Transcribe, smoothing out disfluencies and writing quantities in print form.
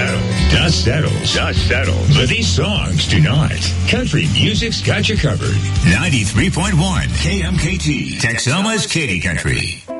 Dust settles. But these songs do not. Country music's got you covered. 93.1 KMKT, Texoma's Katy Country.